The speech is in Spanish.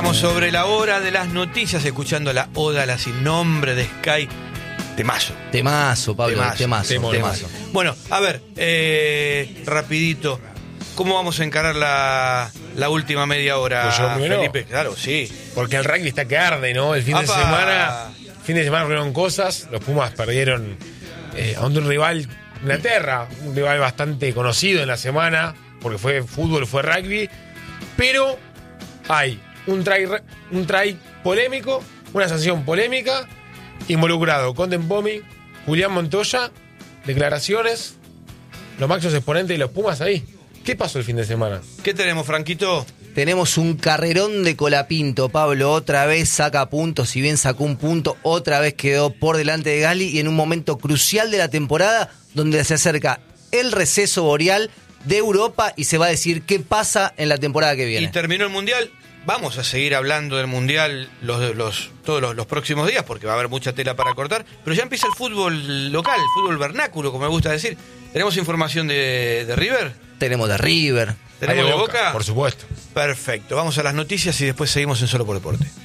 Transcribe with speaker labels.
Speaker 1: Estamos sobre la hora de las noticias, escuchando la Oda a la Sin Nombre de Sky.
Speaker 2: Temazo, Pablo, temazo.
Speaker 1: Bueno, a ver, rapidito, ¿cómo vamos a encarar la última media hora, Felipe? Claro, sí.
Speaker 3: Porque el rugby está que arde, ¿no? El fin de semana fueron cosas. Los Pumas perdieron a un rival, Inglaterra, un rival bastante conocido en la semana, porque fue fútbol, fue rugby. Pero hay un try polémico, una sanción polémica, involucrado Conden Pomi, Julián Montoya, declaraciones, los máximos exponentes de los Pumas ahí. ¿Qué pasó el fin de semana?
Speaker 1: ¿Qué tenemos, Franquito?
Speaker 2: Tenemos un carrerón de Colapinto, Pablo. Otra vez saca puntos, si bien sacó un punto, otra vez quedó por delante de Gali y en un momento crucial de la temporada donde se acerca el receso boreal de Europa y se va a decir qué pasa en la temporada que viene.
Speaker 1: Y terminó el Mundial. Vamos a seguir hablando del Mundial todos los próximos días porque va a haber mucha tela para cortar, pero ya empieza el fútbol local, el fútbol vernáculo, como me gusta decir. ¿Tenemos información de River?
Speaker 2: Tenemos de River.
Speaker 1: ¿Tenemos de Boca?
Speaker 3: Por supuesto.
Speaker 1: Perfecto, vamos a las noticias y después seguimos en Solo por Deporte.